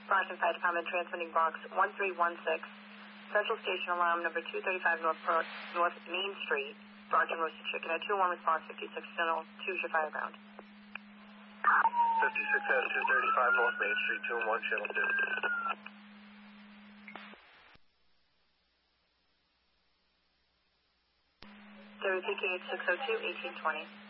Brockton Fire Department transmitting box 1316. Central Station alarm number 235 North Main Street, Brockton Roasted Chicken. At 2-1 response 56 Channel. Choose your fire ground. 56 at 235 North Main Street, 2-1 Channel 2. WPKH 602 1820.